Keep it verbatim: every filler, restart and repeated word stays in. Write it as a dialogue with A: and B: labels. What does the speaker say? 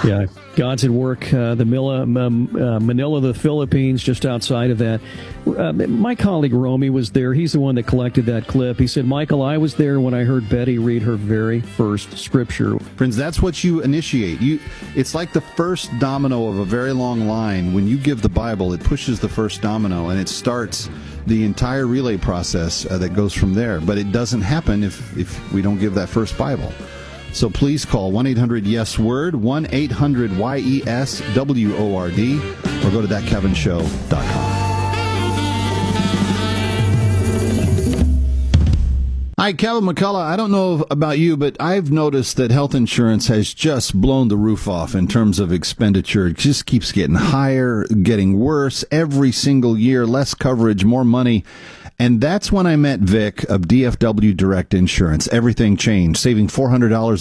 A: Yeah, God's at work. Uh, the Manila, um, uh, Manila, the Philippines, just outside of that. Uh, my colleague Romy was there. He's the one that collected that clip. He said, Michael, I was there when I heard Betty read her very first scripture.
B: Friends, that's what you initiate. You, it's like the first domino of a very long line. When you give the Bible, it pushes the first domino, and it starts the entire relay process uh, that goes from there. But it doesn't happen if, if we don't give that first Bible. So please call one eight hundred yes word, one eight hundred Y E S W O R D, or go to that kevin show dot com. Hi, Kevin McCullough. I don't know about you, but I've noticed that health insurance has just blown the roof off in terms of expenditure. It just keeps getting higher, getting worse every single year, less coverage, more money. And that's when I met Vic of D F W Direct Insurance. Everything changed, saving four hundred dollars